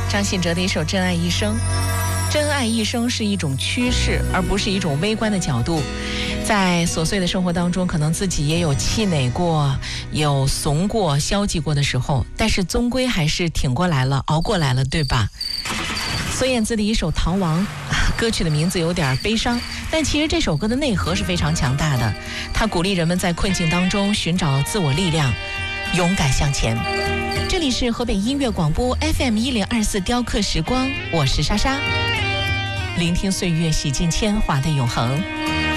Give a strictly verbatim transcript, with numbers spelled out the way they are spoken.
张信哲的一首《真爱一生》。真爱一生是一种趋势，而不是一种微观的角度。在琐碎的生活当中，可能自己也有气馁过，有怂过、消极过的时候，但是终归还是挺过来了，熬过来了，对吧？孙燕姿的一首《逃亡》，歌曲的名字有点悲伤，但其实这首歌的内核是非常强大的。它鼓励人们在困境当中寻找自我力量，勇敢向前。这里是河北音乐广播 F M 一零二四雕刻时光，我是莎莎，聆听岁月洗尽铅华的永恒。